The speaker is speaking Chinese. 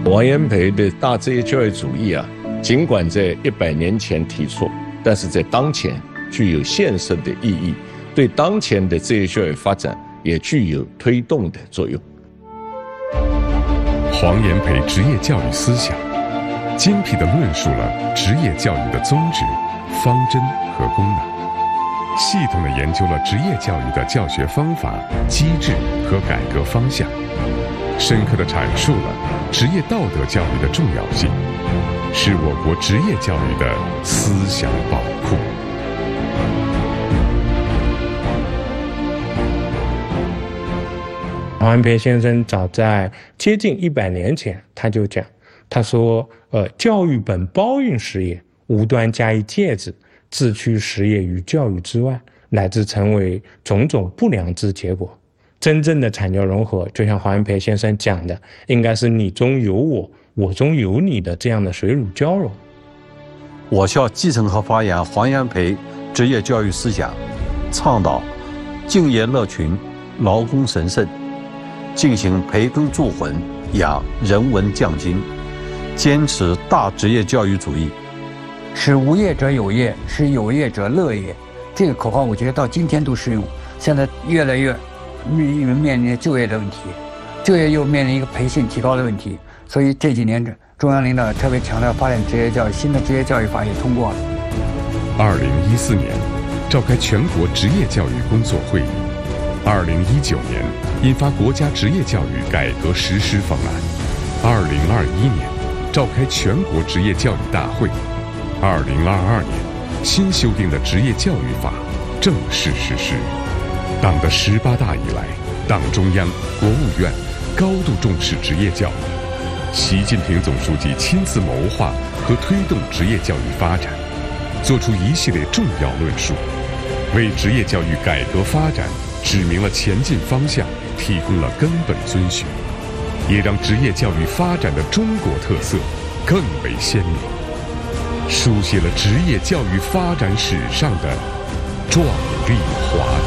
王炎培的大职业教育主义啊，尽管在100年前提出，但是在当前具有现实的意义，对当前的职业教育发展也具有推动的作用。 黄炎培职业教育思想，精辟地论述了职业教育的宗旨、方针和功能，系统地研究了职业教育的教学方法、机制和改革方向，深刻地阐述了职业道德教育的重要性，是我国职业教育的思想宝库。 黄炎培先生早在接近100年前，他就讲，他说，教育本包蕴实业，无端加以介之，自驱实业于教育之外，乃至成为种种不良之结果。真正的产教融合，就像黄炎培先生讲的，应该是你中有我，我中有你的这样的水乳交融。 我校继承和发扬黄炎培职业教育思想，倡导敬业乐群，劳工神圣，进行培根铸魂，养人文匠精，坚持大职业教育主义， 使无业者有业，使有业者乐业。这个口号我觉得到今天都适用。现在越来越面临就业的问题，就业又面临一个培训提高的问题，所以这几年中央领导特别强调发展职业教育，新的职业教育法也通过了。 2014年召开全国职业教育工作会议，2019年印发国家职业教育改革实施方案，2021年召开全国职业教育大会，2022年新修订的职业教育法正式实施。党的18大以来，党中央、国务院高度重视职业教育，习近平总书记亲自谋划和推动职业教育发展，作出一系列重要论述，为职业教育改革发展指明了前进方向，提供了根本遵循，也让职业教育发展的中国特色更为鲜明，书写了职业教育发展史上的壮丽华